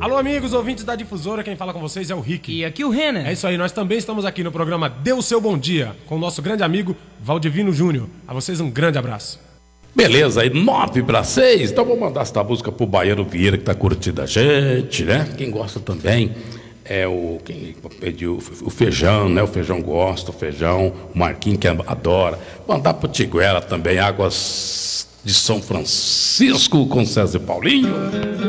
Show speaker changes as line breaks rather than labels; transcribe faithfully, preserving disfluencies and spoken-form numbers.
Alô, amigos, ouvintes da Difusora, quem fala com vocês é o Rick.
E aqui o Renner.
É isso aí, nós também estamos aqui no programa Dê o Seu Bom Dia, com o nosso grande amigo Valdivino Júnior. A vocês um grande abraço.
Beleza, aí nove para seis, então vou mandar essa música pro Baiano Vieira, que tá curtindo a gente, né? Quem gosta também é o... Quem pediu o Feijão, né? O Feijão gosta, o Feijão, o Marquinhos que adora. Mandar pro Tiguela também, Águas de São Francisco com César e Paulinho.